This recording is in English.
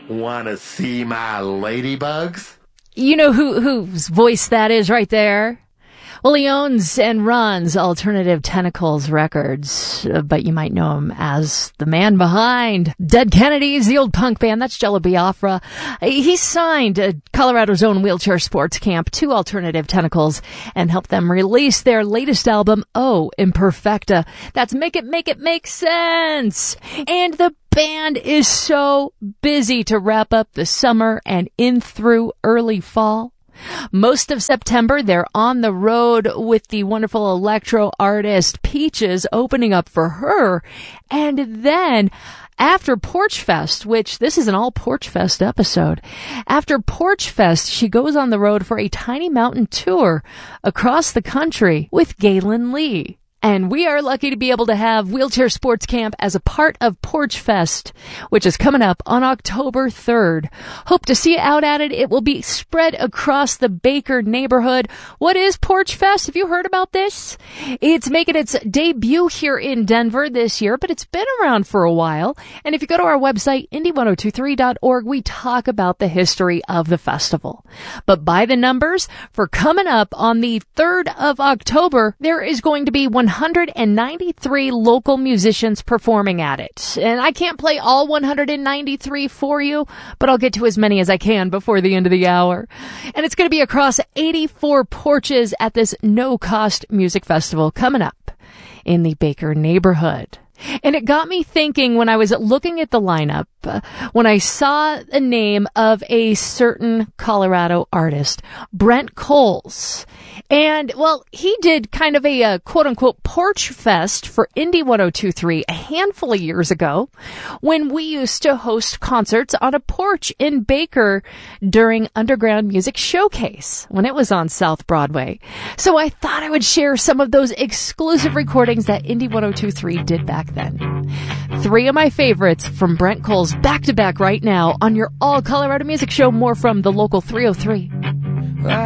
Wanna see my ladybugs? You know whose voice that is right there? Well, he owns and runs Alternative Tentacles Records, but you might know him as the man behind Dead Kennedys, the old punk band. That's Jello Biafra. He signed Colorado's own Wheelchair Sports Camp to Alternative Tentacles and helped them release their latest album, Oh Imperfecta. That's Make It Make Sense. And the band is so busy to wrap up the summer and in through early fall. Most of September, they're on the road with the wonderful electro artist Peaches opening up for her. And then after Porch Fest, which this is an all Porch Fest episode, after Porch Fest, she goes on the road for a Tiny Mountain tour across the country with Galen Lee. And we are lucky to be able to have Wheelchair Sports Camp as a part of Porch Fest, which is coming up on October 3rd. Hope to see you out at it. It will be spread across the Baker neighborhood. What is Porch Fest? Have you heard about this? It's making its debut here in Denver this year, but it's been around for a while. And if you go to our website, indie1023.org, we talk about the history of the festival. But by the numbers, for coming up on the 3rd of October, there is going to be 193 local musicians performing at it. And I can't play all 193 for you, but I'll get to as many as I can before the end of the hour. And it's going to be across 84 porches at this no-cost music festival coming up in the Baker neighborhood. And it got me thinking when I was looking at the lineup, when I saw the name of a certain Colorado artist, Brent Coles. And, well, he did kind of a quote-unquote Porch Fest for Indie 1023 a handful of years ago when we used to host concerts on a porch in Baker during Underground Music Showcase when it was on South Broadway. So I thought I would share some of those exclusive recordings that Indie 1023 did back then. 3 of my favorites from Brent Coles back-to-back right now on your All Colorado Music Show. More from the Local 303.